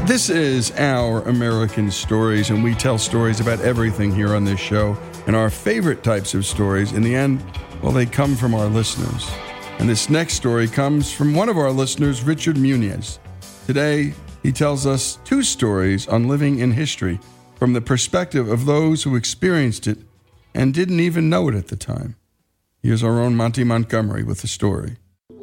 This is Our American Stories, and we tell stories about everything here on this show. And our favorite types of stories, in the end, well, they come from our listeners. And this next story comes from one of our listeners, Richard Muniz. Today, he tells us 2 stories on living in history from the perspective of those who experienced it and didn't even know it at the time. Here's our own Monty Montgomery with the story.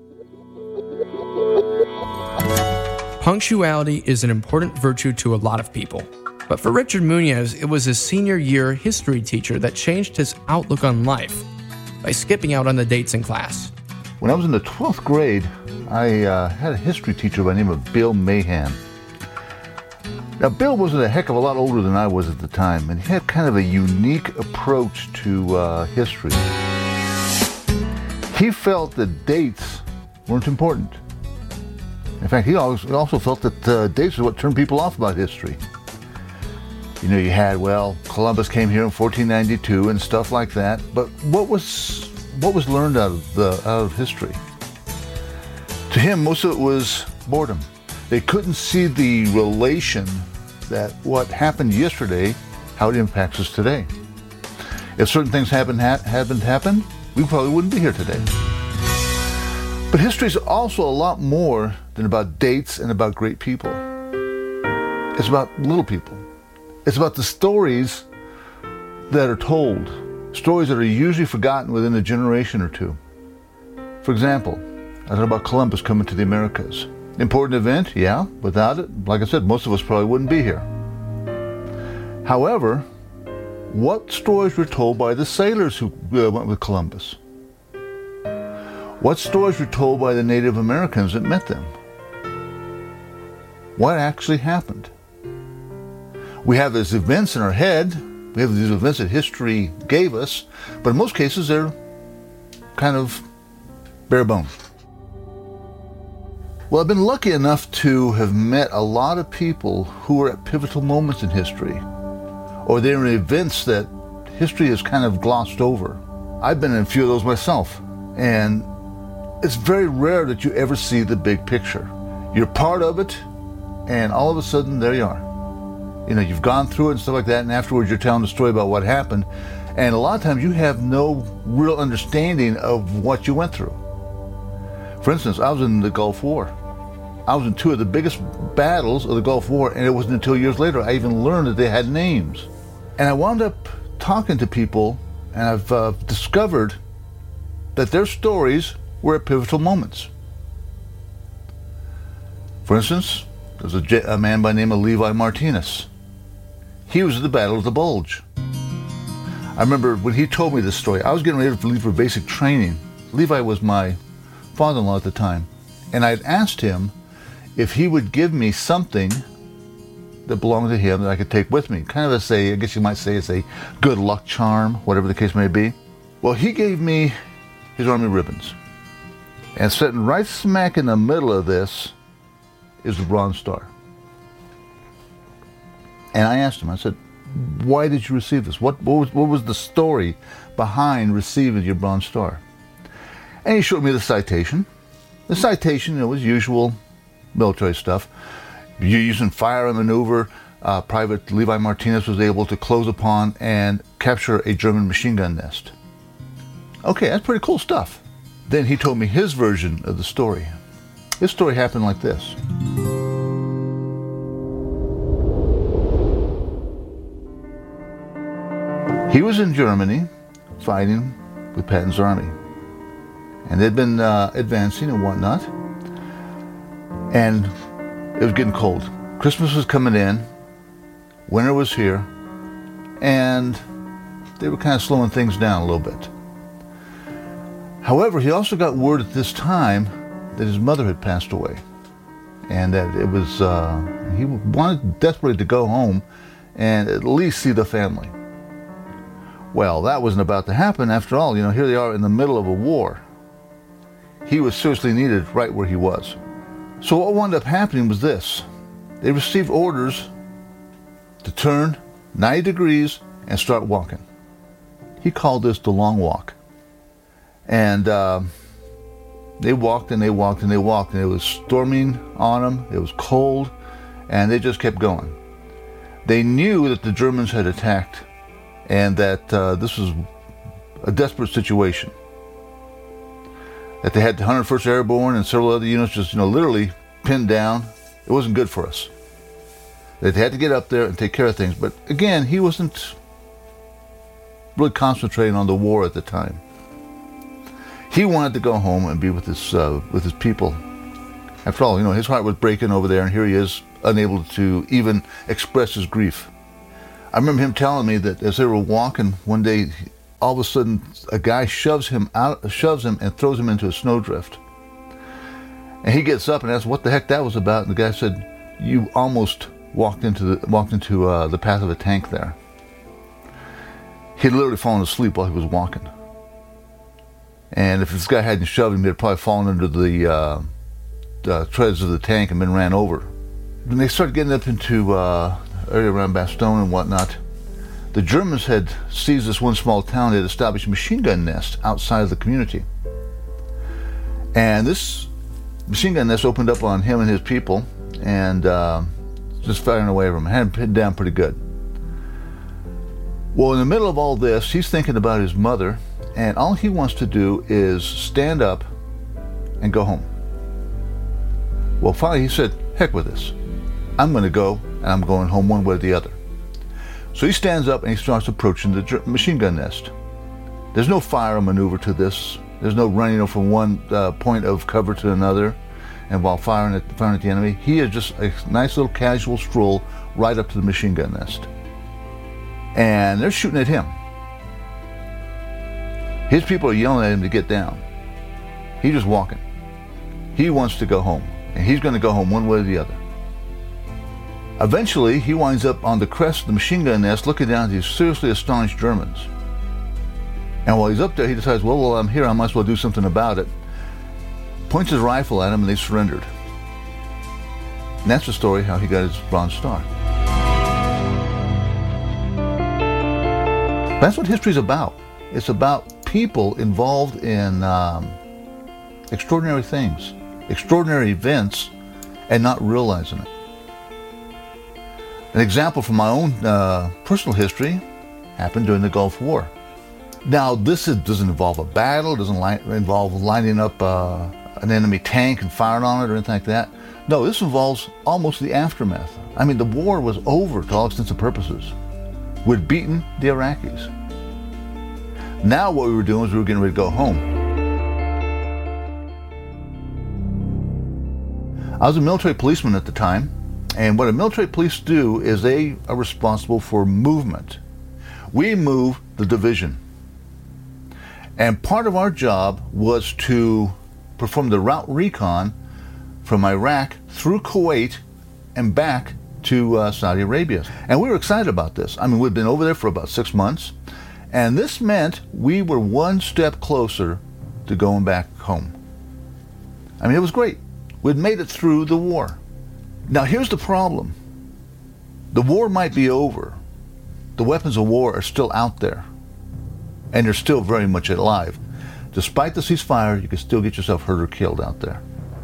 Punctuality is an important virtue to a lot of people. But for Richard Muniz, it was his senior year history teacher that changed his outlook on life by skipping out on the dates in class. When I was in the 12th grade, I had a history teacher by the name of Bill Mahan. Now, Bill wasn't a heck of a lot older than I was at the time, and he had kind of a unique approach to history. He felt that dates weren't important. In fact, he also felt that dates are what turned people off about history. You know, you had, Columbus came here in 1492 and stuff like that, but what was learned out of history? To him, most of it was boredom. They couldn't see the relation that what happened yesterday, how it impacts us today. If certain things hadn't happened, we probably wouldn't be here today. But history is also a lot more than about dates and about great people. It's about little people. It's about the stories that are told, stories that are usually forgotten within a generation or two. For example, I thought about Columbus coming to the Americas. Important event, yeah. Without it, like I said, most of us probably wouldn't be here. However, what stories were told by the sailors who went with Columbus? What stories were told by the Native Americans that met them? What actually happened? We have these events in our head, we have these events that history gave us, but in most cases they're kind of bare bones. Well, I've been lucky enough to have met a lot of people who were at pivotal moments in history, or they're in events that history has kind of glossed over. I've been in a few of those myself, and it's very rare that you ever see the big picture. You're part of it, and all of a sudden, there you are. You know, you've gone through it and stuff like that, and afterwards you're telling the story about what happened, and a lot of times you have no real understanding of what you went through. For instance, I was in the Gulf War. I was in 2 of the biggest battles of the Gulf War, and it wasn't until years later I even learned that they had names. And I wound up talking to people, and I've discovered that their stories were at pivotal moments. For instance, there's a man by the name of Levi Martinez. He was at the Battle of the Bulge. I remember when he told me this story, I was getting ready to leave for basic training. Levi was my father-in-law at the time, and I had asked him if he would give me something that belonged to him that I could take with me. Kind of I guess you might say it's a good luck charm, whatever the case may be. Well, he gave me his Army ribbons. And sitting right smack in the middle of this is the Bronze Star. And I asked him, I said, why did you receive this? What was the story behind receiving your Bronze Star? And he showed me the citation. The citation, was usual military stuff. You're using fire and maneuver. Private Levi Martinez was able to close upon and capture a German machine gun nest. Okay, that's pretty cool stuff. Then he told me his version of the story. His story happened like this. He was in Germany fighting with Patton's army. And they'd been advancing and whatnot. And it was getting cold. Christmas was coming in. Winter was here. And they were kind of slowing things down a little bit. However, he also got word at this time that his mother had passed away. And that it was, he wanted desperately to go home and at least see the family. Well, that wasn't about to happen. After all, here they are in the middle of a war. He was seriously needed right where he was. So what wound up happening was this. They received orders to turn 90 degrees and start walking. He called this the long walk. And they walked and they walked and they walked, and it was storming on them. It was cold, and they just kept going. They knew that the Germans had attacked and that this was a desperate situation. That they had the 101st Airborne and several other units just, literally pinned down. It wasn't good for us. They had to get up there and take care of things. But again, he wasn't really concentrating on the war at the time. He wanted to go home and be with his people. After all, his heart was breaking over there, and here he is, unable to even express his grief. I remember him telling me that as they were walking one day, all of a sudden a guy shoves him and throws him into a snowdrift. And he gets up and asks what the heck that was about, and the guy said, "You almost walked into the path of a tank there." He'd literally fallen asleep while he was walking. And if this guy hadn't shoved him, he'd probably fallen under the treads of the tank and been ran over. When they started getting up into area around Bastogne and whatnot, the Germans had seized this one small town. They had established a machine gun nest outside of the community. And this machine gun nest opened up on him and his people, and just firing away from him. Had him pinned down pretty good. Well, in the middle of all this, he's thinking about his mother, and all he wants to do is stand up and go home. Well, finally he said, heck with this. I'm going to go, and I'm going home one way or the other. So he stands up and he starts approaching the machine gun nest. There's no fire or maneuver to this. There's no running from one point of cover to another and while firing at the enemy. He is just a nice little casual stroll right up to the machine gun nest. And they're shooting at him. His people are yelling at him to get down. He's just walking. He wants to go home, and he's going to go home one way or the other. Eventually, he winds up on the crest of the machine gun nest looking down at these seriously astonished Germans. And while he's up there, he decides, well, I'm here, I might as well do something about it. Points his rifle at them, and they surrendered. And that's the story how he got his Bronze Star. That's what history's about. It's about people involved in extraordinary things, extraordinary events, and not realizing it. An example from my own personal history happened during the Gulf War. Now, this doesn't involve a battle, doesn't involve lining up an enemy tank and firing on it or anything like that. No, this involves almost the aftermath. I mean, the war was over to all intents and purposes. We'd beaten the Iraqis. Now what we were doing was we were getting ready to go home. I was a military policeman at the time, and what a military police do is they are responsible for movement. We move the division. And part of our job was to perform the route recon from Iraq through Kuwait and back to Saudi Arabia. And we were excited about this. I mean, we'd been over there for about 6 months, and this meant we were one step closer to going back home. I mean, it was great. We'd made it through the war. Now, here's the problem. The war might be over. The weapons of war are still out there, and they're still very much alive. Despite the ceasefire, you can still get yourself hurt or killed out there.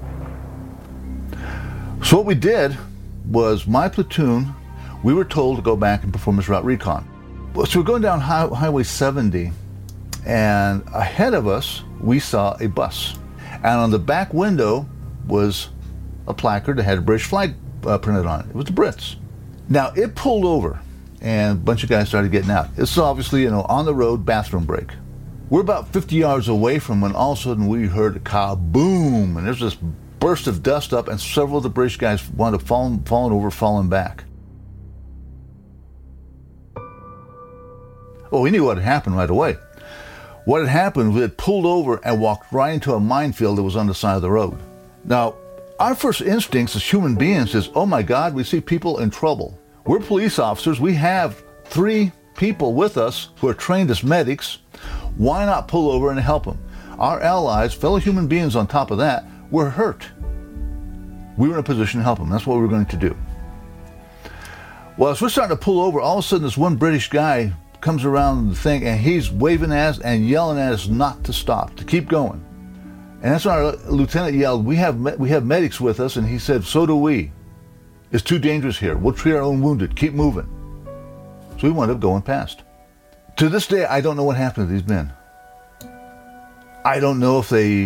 So what we did was my platoon, we were told to go back and perform this route recon. So we're going down Highway 70, and ahead of us, we saw a bus. And on the back window was a placard that had a British flag printed on it. It was the Brits. Now, it pulled over, and a bunch of guys started getting out. It's obviously, on the road bathroom break. We're about 50 yards away from when all of a sudden we heard a kaboom, and there's this burst of dust up, and several of the British guys wound up falling over, falling back. Well, we knew what had happened right away. What had happened, we had pulled over and walked right into a minefield that was on the side of the road. Now, our first instincts as human beings is, oh my God, we see people in trouble. We're police officers. We have 3 people with us who are trained as medics. Why not pull over and help them? Our allies, fellow human beings on top of that, were hurt. We were in a position to help them. That's what we were going to do. Well, as we're starting to pull over, all of a sudden this one British guy comes around the thing and he's waving at us and yelling at us not to stop, to keep going. And that's when our lieutenant yelled, we have medics with us, and he said, so do we. It's too dangerous here. We'll treat our own wounded. Keep moving. So we wound up going past. To this day, I don't know what happened to these men. I don't know if any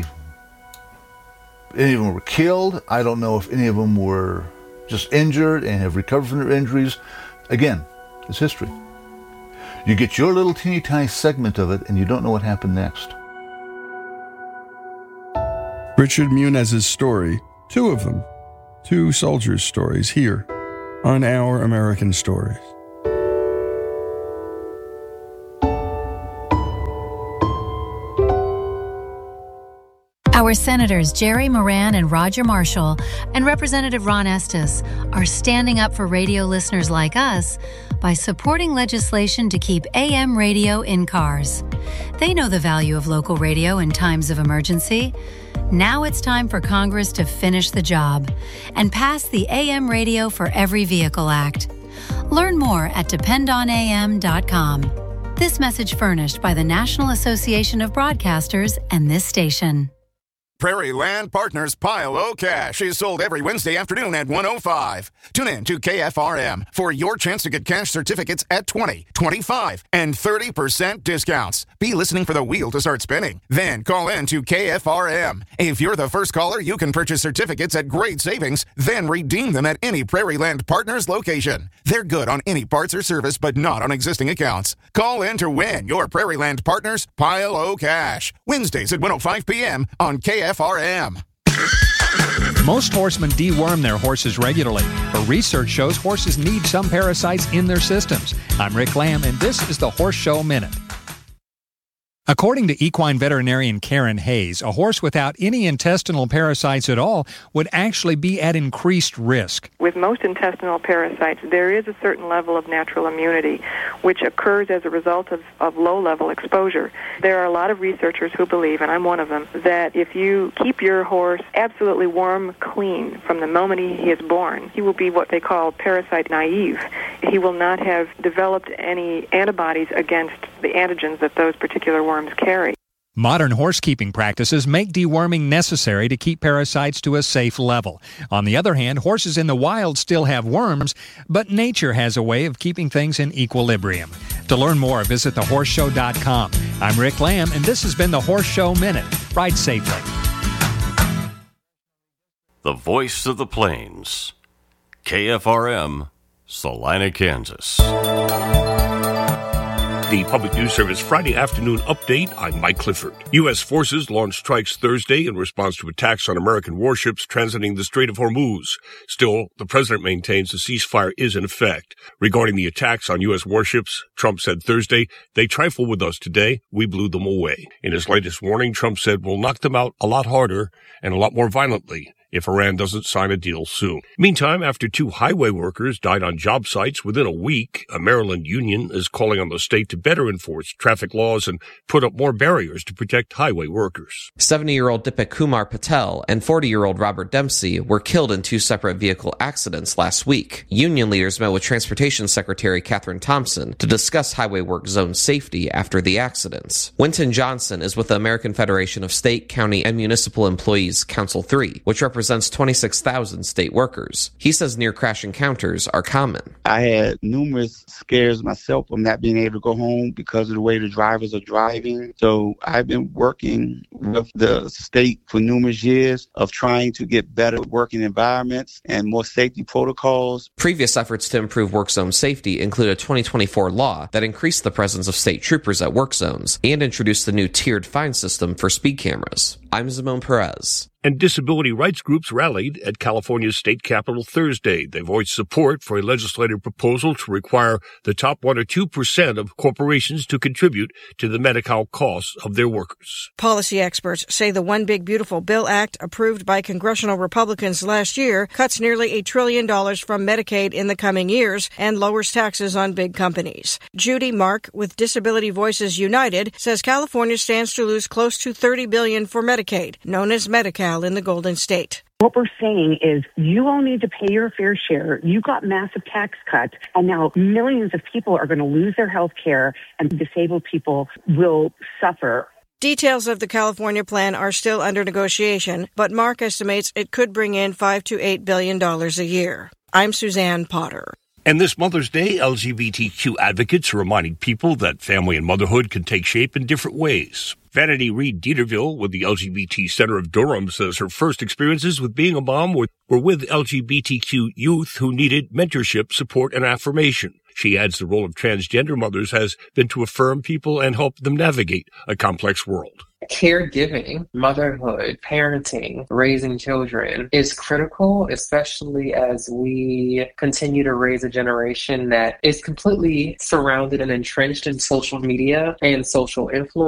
of them were killed. I don't know if any of them were just injured and have recovered from their injuries. Again, it's history. You get your little teeny tiny segment of it and you don't know what happened next. Richard Munez's story, two of them, two soldiers' stories here on Our American Stories. Our Senators Jerry Moran and Roger Marshall and Representative Ron Estes are standing up for radio listeners like us by supporting legislation to keep AM radio in cars. They know the value of local radio in times of emergency. Now it's time for Congress to finish the job and pass the AM Radio for Every Vehicle Act. Learn more at dependonam.com. This message furnished by the National Association of Broadcasters and this station. Prairie Land Partners Pile O Cash is sold every Wednesday afternoon at 1:05. Tune in to KFRM for your chance to get cash certificates at 20, 25, and 30% discounts. Be listening for the wheel to start spinning. Then call in to KFRM. If you're the first caller, you can purchase certificates at great savings, then redeem them at any Prairie Land Partners location. They're good on any parts or service, but not on existing accounts. Call in to win your Prairie Land Partners Pile O Cash. Wednesdays at 1:05 p.m. on KFRM. Most horsemen deworm their horses regularly, but research shows horses need some parasites in their systems. I'm Rick Lamb, and this is the Horse Show Minute. According to equine veterinarian Karen Hayes, a horse without any intestinal parasites at all would actually be at increased risk. With most intestinal parasites, there is a certain level of natural immunity, which occurs as a result of low-level exposure. There are a lot of researchers who believe, and I'm one of them, that if you keep your horse absolutely worm clean from the moment he is born, he will be what they call parasite naive. He will not have developed any antibodies against the antigens that those particular worms carry. Modern horsekeeping practices make deworming necessary to keep parasites to a safe level. On the other hand, horses in the wild still have worms, but nature has a way of keeping things in equilibrium. To learn more, visit thehorseshow.com. I'm Rick Lamb, and this has been the Horse Show Minute. Ride safely. The voice of the plains. KFRM, Salina, Kansas. The Public News Service Friday afternoon update. I'm Mike Clifford. U.S. forces launched strikes Thursday in response to attacks on American warships transiting the Strait of Hormuz. Still, the president maintains the ceasefire is in effect. Regarding the attacks on U.S. warships, Trump said Thursday, "They trifle with us today. We blew them away." In his latest warning, Trump said, "We'll knock them out a lot harder and a lot more violently if Iran doesn't sign a deal soon." Meantime, after 2 highway workers died on job sites within a week, a Maryland union is calling on the state to better enforce traffic laws and put up more barriers to protect highway workers. 70-year-old Deepak Kumar Patel and 40-year-old Robert Dempsey were killed in 2 separate vehicle accidents last week. Union leaders met with Transportation Secretary Catherine Thompson to discuss highway work zone safety after the accidents. Wynton Johnson is with the American Federation of State, County, and Municipal Employees Council 3, which represents 26,000 state workers. He says near-crash encounters are common. I had numerous scares myself of not being able to go home because of the way the drivers are driving. So I've been working with the state for numerous years of trying to get better working environments and more safety protocols. Previous efforts to improve work zone safety include a 2024 law that increased the presence of state troopers at work zones and introduced the new tiered fine system for speed cameras. I'm Simone Perez. And disability rights groups rallied at California's state capitol Thursday. They voiced support for a legislative proposal to require the top 1 or 2% of corporations to contribute to the Medi-Cal costs of their workers. Policy experts say the One Big Beautiful Bill Act, approved by congressional Republicans last year, cuts nearly $1 trillion from Medicaid in the coming years and lowers taxes on big companies. Judy Mark with Disability Voices United says California stands to lose close to $30 billion for Medicaid, known as Medi-Cal in the Golden State. What we're saying is you all need to pay your fair share. You got massive tax cuts, and now millions of people are going to lose their health care, and disabled people will suffer. Details of the California plan are still under negotiation, but Mark estimates it could bring in $5 to $8 billion a year. I'm Suzanne Potter. And this Mother's Day, LGBTQ advocates are reminding people that family and motherhood can take shape in different ways. Vanity Reed Dieterville with the LGBT Center of Durham says her first experiences with being a mom were with LGBTQ youth who needed mentorship, support, and affirmation. She adds the role of transgender mothers has been to affirm people and help them navigate a complex world. Caregiving, motherhood, parenting, raising children is critical, especially as we continue to raise a generation that is completely surrounded and entrenched in social media and social influence.